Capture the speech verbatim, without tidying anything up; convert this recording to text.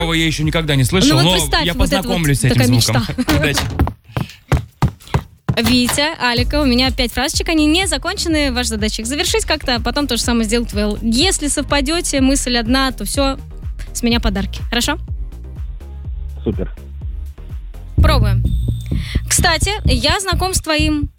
Я еще никогда не слышал, Ну вот но представь, я вот это познакомлюсь вот с этим такая звуком. Удачи. Витя, Алика, у меня пять фразочек, они не закончены, ваша задача их завершить как-то, а потом то же самое сделать Вэл. Если совпадете, мысль одна, то все, с меня подарки. Хорошо? Супер. Пробуем. Кстати, я знаком с твоим